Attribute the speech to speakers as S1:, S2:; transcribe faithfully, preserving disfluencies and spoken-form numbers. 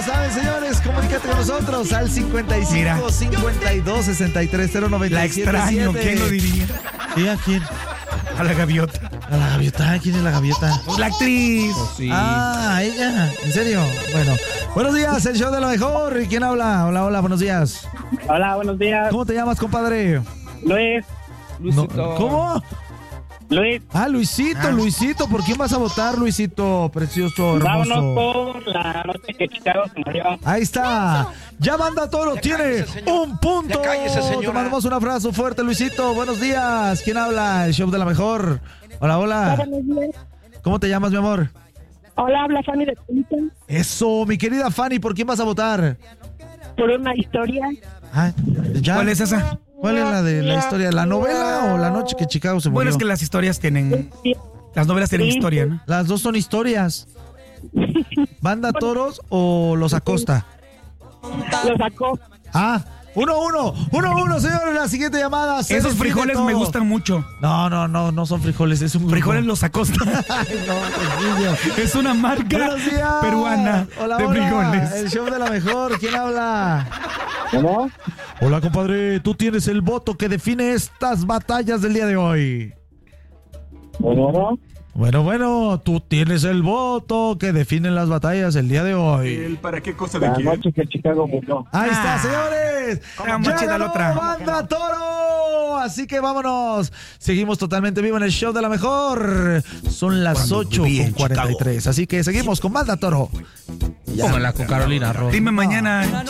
S1: saben, señores. Comunícate con nosotros al cincuenta y cinco, Mira. cincuenta y dos, sesenta y tres, cero noventa y siete.
S2: La extraño, ¿quién lo diría?
S1: ¿Sí, a quién?
S2: A la gaviota.
S1: A la gaviota, ¿quién es la gaviota?
S2: Pues la actriz.
S1: Pues sí. Ah, ella, ¿en serio? Bueno, buenos días, el show de lo mejor. ¿Y quién habla? Hola, hola, buenos días.
S3: Hola, buenos días.
S1: ¿Cómo te llamas, compadre?
S3: Luis.
S1: No, ¿cómo?
S3: Luis.
S1: Ah, Luisito, ah. Luisito. ¿Por quién vas a votar, Luisito? Precioso, hermoso.
S3: Vámonos por la noche que Chicago se murió.
S1: Ahí está. Ya Manda Toro tiene un punto. Te mandamos un abrazo fuerte, Luisito. Buenos días. ¿Quién habla? El show de la mejor. Hola, hola.
S4: Buenos días.
S1: ¿Cómo te llamas, mi amor?
S4: Hola, habla Fanny de Toluca.
S1: Eso, mi querida Fanny. ¿Por quién vas a votar?
S4: Por una historia.
S1: Ah, ¿ya?
S2: ¿Cuál es esa?
S1: ¿Cuál es la de la historia? ¿La novela o la noche que Chicago se murió?
S2: Bueno, es que las historias tienen... Las novelas tienen sí. historia, ¿no?
S1: Las dos son historias. ¿Banda Toros o Los Acosta?
S4: Los Acosta.
S1: Ah, uno, uno, uno, uno, señores, la siguiente llamada.
S2: Esos frijoles me gustan mucho.
S1: No, no, no, no son frijoles, es un...
S2: Frijoles Los Acosta.
S1: Ay, no,
S2: es una marca peruana
S1: hola,
S2: de
S1: hola,
S2: frijoles.
S1: El show de la mejor, ¿quién habla?
S3: ¿Cómo?
S1: Hola, compadre, tú tienes el voto que define estas batallas del día de hoy.
S3: ¿Cómo?
S1: Bueno, bueno, tú tienes el voto que define las batallas el día de hoy.
S2: ¿El para qué cosa de
S3: la
S2: quién?
S3: La noche que Chicago murió.
S1: Ahí está, ah. señores.
S2: Ya ganó
S1: la otra. Banda Toro. Así que vámonos. Seguimos totalmente vivo en el show de la mejor. Son las ocho con cuarenta y tres. Así que seguimos con Banda Toro.
S5: Póngala con Carolina Ross.
S2: Dime mañana.